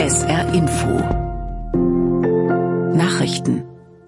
SR Info Nachrichten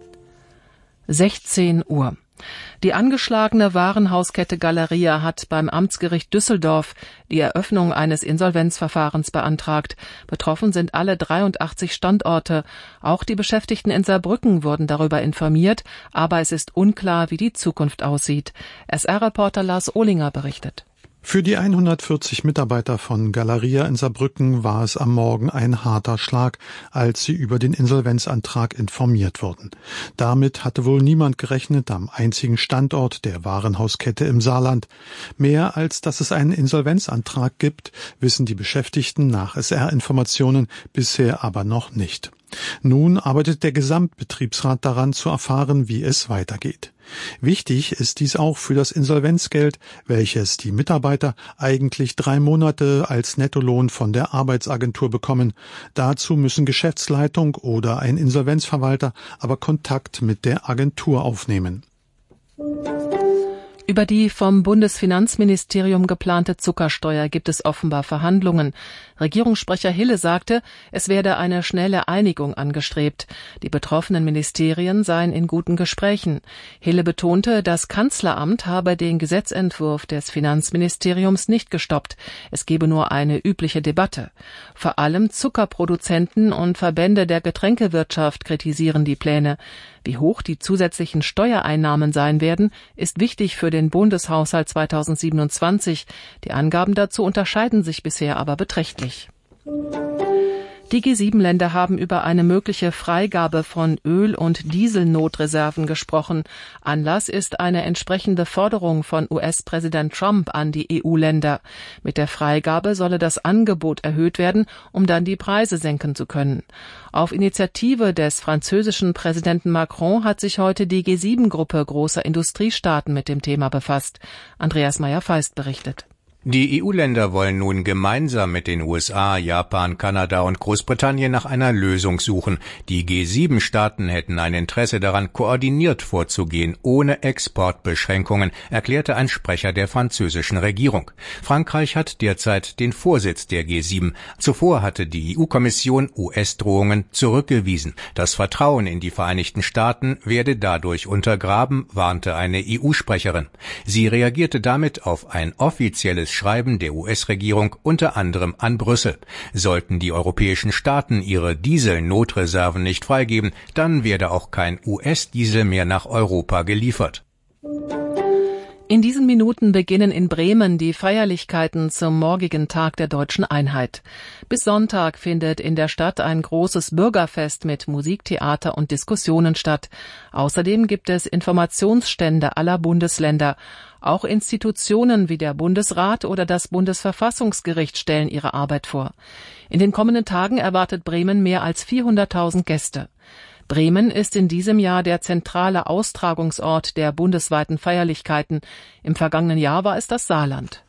16 Uhr. Die angeschlagene Warenhauskette Galeria hat beim Amtsgericht Düsseldorf die Eröffnung eines Insolvenzverfahrens beantragt. Betroffen sind alle 83 Standorte. Auch die Beschäftigten in Saarbrücken wurden darüber informiert, aber es ist unklar, wie die Zukunft aussieht. SR-Reporter Lars Ohlinger berichtet. Für die 140 Mitarbeiter von Galeria in Saarbrücken war es am Morgen ein harter Schlag, als sie über den Insolvenzantrag informiert wurden. Damit hatte wohl niemand gerechnet am einzigen Standort der Warenhauskette im Saarland. Mehr als dass es einen Insolvenzantrag gibt, wissen die Beschäftigten nach SR-Informationen bisher aber noch nicht. Nun arbeitet der Gesamtbetriebsrat daran, zu erfahren, wie es weitergeht. Wichtig ist dies auch für das Insolvenzgeld, welches die Mitarbeiter eigentlich 3 Monate als Nettolohn von der Arbeitsagentur bekommen. Dazu müssen Geschäftsleitung oder ein Insolvenzverwalter aber Kontakt mit der Agentur aufnehmen. Über die vom Bundesfinanzministerium geplante Zuckersteuer gibt es offenbar Verhandlungen. Regierungssprecher Hille sagte, es werde eine schnelle Einigung angestrebt. Die betroffenen Ministerien seien in guten Gesprächen. Hille betonte, das Kanzleramt habe den Gesetzentwurf des Finanzministeriums nicht gestoppt. Es gebe nur eine übliche Debatte. Vor allem Zuckerproduzenten und Verbände der Getränkewirtschaft kritisieren die Pläne. Wie hoch die zusätzlichen Steuereinnahmen sein werden, ist wichtig für den Bundeshaushalt 2027. Die Angaben dazu unterscheiden sich bisher aber beträchtlich. Die G7-Länder haben über eine mögliche Freigabe von Öl- und Dieselnotreserven gesprochen. Anlass ist eine entsprechende Forderung von US-Präsident Trump an die EU-Länder. Mit der Freigabe solle das Angebot erhöht werden, um dann die Preise senken zu können. Auf Initiative des französischen Präsidenten Macron hat sich heute die G7-Gruppe großer Industriestaaten mit dem Thema befasst. Andreas Meyer-Feist berichtet. Die EU-Länder wollen nun gemeinsam mit den USA, Japan, Kanada und Großbritannien nach einer Lösung suchen. Die G7-Staaten hätten ein Interesse daran, koordiniert vorzugehen, ohne Exportbeschränkungen, erklärte ein Sprecher der französischen Regierung. Frankreich hat derzeit den Vorsitz der G7. Zuvor hatte die EU-Kommission US-Drohungen zurückgewiesen. Das Vertrauen in die Vereinigten Staaten werde dadurch untergraben, warnte eine EU-Sprecherin. Sie reagierte damit auf ein offizielles Schreiben der US-Regierung unter anderem an Brüssel. Sollten die europäischen Staaten ihre Dieselnotreserven nicht freigeben, dann werde auch kein US-Diesel mehr nach Europa geliefert. In diesen Minuten beginnen in Bremen die Feierlichkeiten zum morgigen Tag der Deutschen Einheit. Bis Sonntag findet in der Stadt ein großes Bürgerfest mit Musik, Theater und Diskussionen statt. Außerdem gibt es Informationsstände aller Bundesländer. Auch Institutionen wie der Bundesrat oder das Bundesverfassungsgericht stellen ihre Arbeit vor. In den kommenden Tagen erwartet Bremen mehr als 400.000 Gäste. Bremen ist in diesem Jahr der zentrale Austragungsort der bundesweiten Feierlichkeiten. Im vergangenen Jahr war es das Saarland.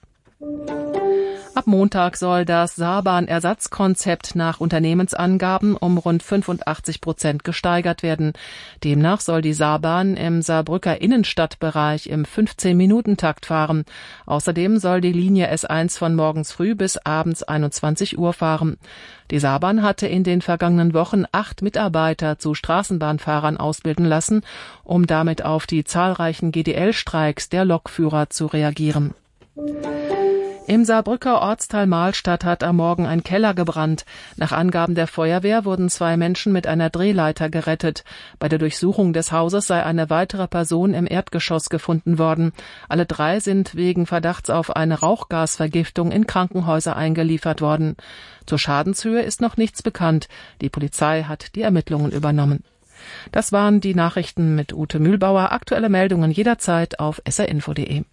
Ab Montag soll das Saarbahn-Ersatzkonzept nach Unternehmensangaben um rund 85% gesteigert werden. Demnach soll die Saarbahn im Saarbrücker Innenstadtbereich im 15-Minuten-Takt fahren. Außerdem soll die Linie S1 von morgens früh bis abends 21 Uhr fahren. Die Saarbahn hatte in den vergangenen Wochen 8 Mitarbeiter zu Straßenbahnfahrern ausbilden lassen, um damit auf die zahlreichen GDL-Streiks der Lokführer zu reagieren. Im Saarbrücker Ortsteil Mahlstadt hat am Morgen ein Keller gebrannt. Nach Angaben der Feuerwehr wurden 2 Menschen mit einer Drehleiter gerettet. Bei der Durchsuchung des Hauses sei eine weitere Person im Erdgeschoss gefunden worden. Alle 3 sind wegen Verdachts auf eine Rauchgasvergiftung in Krankenhäuser eingeliefert worden. Zur Schadenshöhe ist noch nichts bekannt. Die Polizei hat die Ermittlungen übernommen. Das waren die Nachrichten mit Ute Mühlbauer. Aktuelle Meldungen jederzeit auf srinfo.de.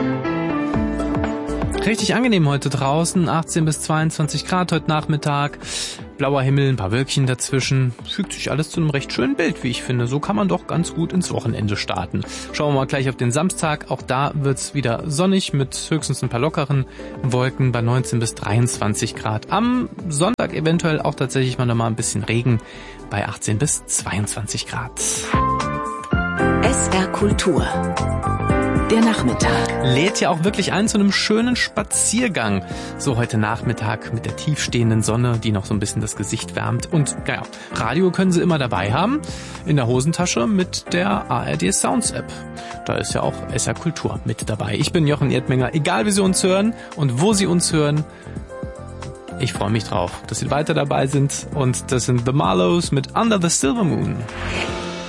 Richtig angenehm heute draußen, 18 bis 22 Grad heute Nachmittag, blauer Himmel, ein paar Wölkchen dazwischen, fügt sich alles zu einem recht schönen Bild, wie ich finde. So kann man doch ganz gut ins Wochenende starten. Schauen wir mal gleich auf den Samstag, auch da wird's wieder sonnig mit höchstens ein paar lockeren Wolken bei 19 bis 23 Grad. Am Sonntag eventuell auch tatsächlich mal ein bisschen Regen bei 18 bis 22 Grad. SR Kultur Der Nachmittag lädt ja auch wirklich ein zu einem schönen Spaziergang. So heute Nachmittag mit der tiefstehenden Sonne, die noch so ein bisschen das Gesicht wärmt. Und naja, Radio können Sie immer dabei haben, in der Hosentasche mit der ARD Sounds App. Da ist ja auch SR Kultur mit dabei. Ich bin Jochen Erdmenger, egal wie Sie uns hören und wo Sie uns hören. Ich freue mich drauf, dass Sie weiter dabei sind. Und das sind The Marlows mit Under the Silver Moon.